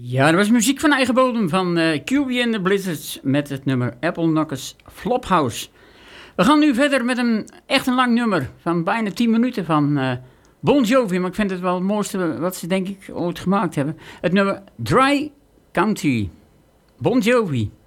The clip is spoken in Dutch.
Ja, dat was muziek van eigen bodem van QB and the Blizzards met het nummer Apple Knockers Flophouse. We gaan nu verder met een echt een lang nummer van bijna 10 minuten van Bon Jovi. Maar ik vind het wel het mooiste wat ze denk ik ooit gemaakt hebben. Het nummer Dry County. Bon Jovi.